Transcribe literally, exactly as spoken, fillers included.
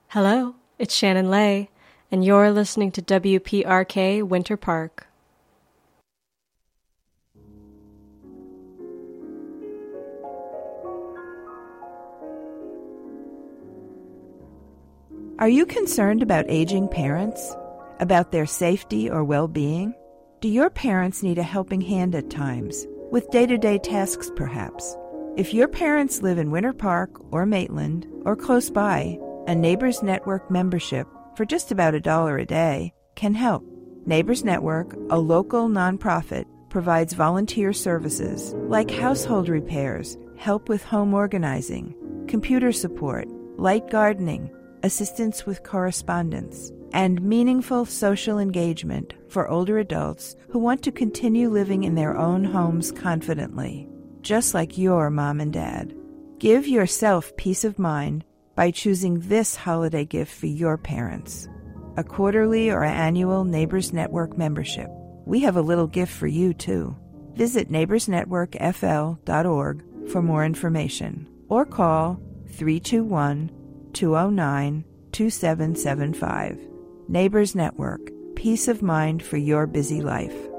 Hello, it's Shannon Lay, and you're listening to W P R K Winter Park. Are you concerned about aging parents? About their safety or well-being? Do your parents need a helping hand at times, with day-to-day tasks perhaps? If your parents live in Winter Park or Maitland or close by, a Neighbors Network membership for just about a dollar a day can help. Neighbors Network, a local nonprofit, provides volunteer services like household repairs, help with home organizing, computer support, light gardening, assistance with correspondence, and meaningful social engagement for older adults who want to continue living in their own homes confidently, just like your mom and dad. Give yourself peace of mind by choosing this holiday gift for your parents, a quarterly or annual Neighbors Network membership. We have a little gift for you, too. Visit neighbors network f l dot org for more information, or call three two one, two zero nine, two seven seven five. Neighbors Network, peace of mind for your busy life.